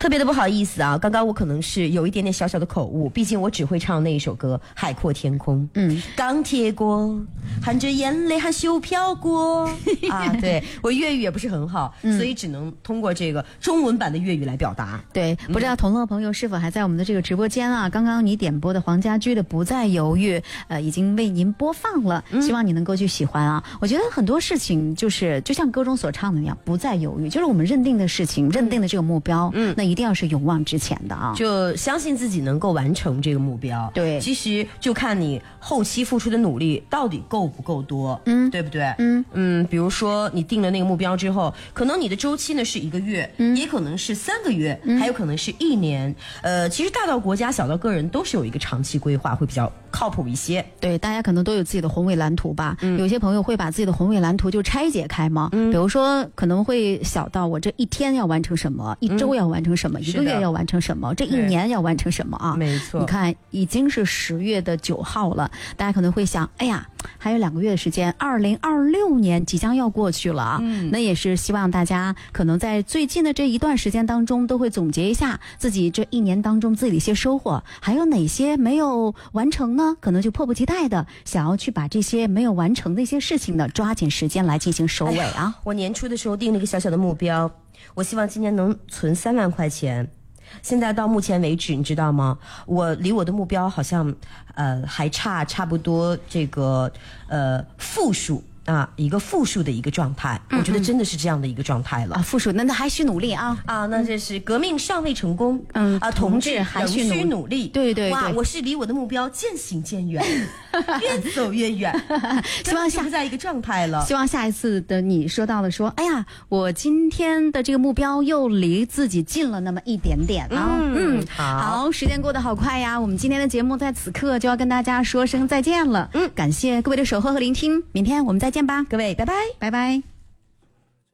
特别的不好意思啊，刚刚我可能是有一点点小小的口误，毕竟我只会唱那一首歌《海阔天空》。钢铁锅含着眼泪还羞飘过啊，对，我粤语也不是很好，所以只能通过这个中文版的粤语来表达。 对，不知道同乐朋友是否还在我们的这个直播间啊？刚刚你点播的黄家驹的《不再犹豫》，已经为您播放了，希望你能够去喜欢啊。我觉得很多事情就像歌中所唱的那样，不再犹豫，就是我们认定的事情，认定的这个目标，那一定要是勇往直前的啊， 就相信自己能够完成这个目标。 对， 其实就看你后期付出的努力到底够不够多，对不对？比如说你定了那个目标之后，可能你的周期呢是1个月，也可能是3个月，还有可能是1年。其实大到国家，小到个人，都是有一个长期规划，会比较靠谱一些。 对，大家可能都有自己的宏伟蓝图吧。有些朋友会把自己的宏伟蓝图就拆解开嘛。比如说可能会小到我这1天要完成什么，1周要完成什么，1个月要完成什么，这1年要完成什么啊？ 没错。 你看，已经是10月9号了，大家可能会想，哎呀，还有2个月的时间，2026年即将要过去了啊。那也是希望大家可能在最近的这一段时间当中，都会总结一下自己这1年当中自己的一些收获，还有哪些没有完成呢？可能就迫不及待的想要去把这些没有完成的一些事情呢，抓紧时间来进行收尾啊。 我年初的时候定了一个小小的目标，我希望今年能存3万块钱。现在到目前为止，你知道吗？我离我的目标好像还差不多这个负数。一个负数的一个状态，我觉得真的是这样的一个状态了。 负数，那还需努力啊！ 那这是革命尚未成功，同志还需努力。 对， 哇，我是离我的目标渐行渐远，越走越远。希望不在一个状态了。 希望下一次的你说到了说，哎呀，我今天的这个目标又离自己近了那么一点点啊。好，时间过得好快呀！我们今天的节目在此刻就要跟大家说声再见了。感谢各位的守候和聆听，明天我们再见吧， 各位，拜拜， 拜拜。